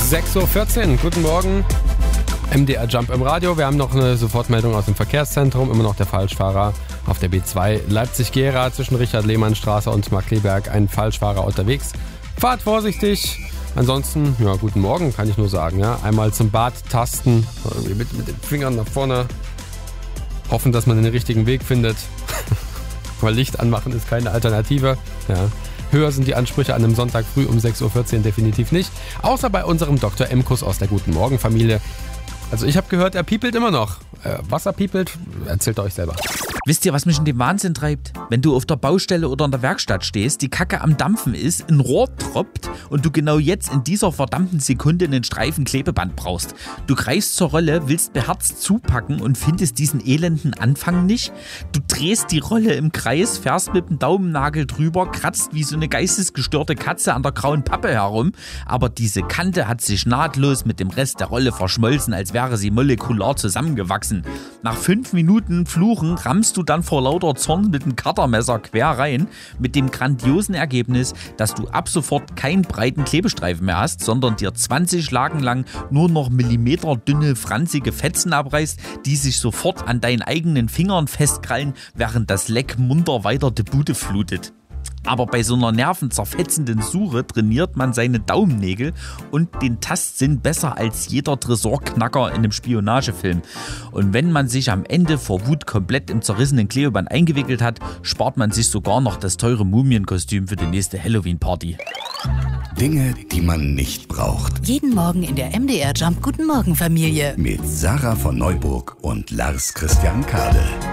6.14 Uhr, guten Morgen. MDR Jump im Radio. Wir haben noch eine Sofortmeldung aus dem Verkehrszentrum. Immer noch der Falschfahrer auf der B2 Leipzig-Gera zwischen Richard-Lehmann-Straße und Markleberg. Ein Falschfahrer unterwegs. Fahrt vorsichtig. Ansonsten, ja, guten Morgen, kann ich nur sagen. Ja. Einmal zum Bad tasten, irgendwie mit den Fingern nach vorne. Hoffen, dass man den richtigen Weg findet. Weil Licht anmachen ist keine Alternative. Ja. Höher sind die Ansprüche an einem Sonntag früh um 6.14 Uhr definitiv nicht. Außer bei unserem Dr. Emkus aus der Guten Morgen Familie. Also ich habe gehört, er piepelt immer noch. Was er piepelt, erzählt er euch selber. Wisst ihr, was mich in den Wahnsinn treibt? Wenn du auf der Baustelle oder in der Werkstatt stehst, die Kacke am Dampfen ist, ein Rohr tropft und du genau jetzt in dieser verdammten Sekunde einen Streifen Klebeband brauchst. Du greifst zur Rolle, willst beherzt zupacken und findest diesen elenden Anfang nicht. Du drehst die Rolle im Kreis, fährst mit dem Daumennagel drüber, kratzt wie so eine geistesgestörte Katze an der grauen Pappe herum, aber diese Kante hat sich nahtlos mit dem Rest der Rolle verschmolzen, als wäre sie molekular zusammengewachsen. Nach 5 Minuten Fluchen rammst du dann vor lauter Zorn mit dem Cuttermesser quer rein, mit dem grandiosen Ergebnis, dass du ab sofort keinen breiten Klebestreifen mehr hast, sondern dir 20 Lagen lang nur noch millimeterdünne, franzige Fetzen abreißt, die sich sofort an deinen eigenen Fingern festkrallen, während das Leck munter weiter die Bude flutet. Aber bei so einer nervenzerfetzenden Suche trainiert man seine Daumennägel und den Tastsinn besser als jeder Tresorknacker in einem Spionagefilm. Und wenn man sich am Ende vor Wut komplett im zerrissenen Klebeband eingewickelt hat, spart man sich sogar noch das teure Mumienkostüm für die nächste Halloween-Party. Dinge, die man nicht braucht. Jeden Morgen in der MDR Jump Guten Morgen Familie. Mit Sarah von Neuburg und Lars Christian Kade.